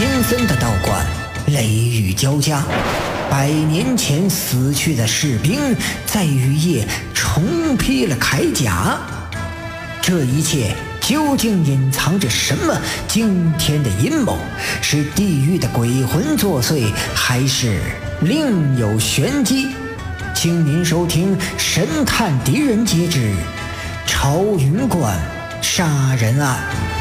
阴森的道观，雷雨交加，100年前死去的士兵在雨夜重披了铠甲。这一切究竟隐藏着什么惊天的阴谋？是地狱的鬼魂作祟，还是另有玄机？请您收听《神探狄仁杰之朝云观杀人案》。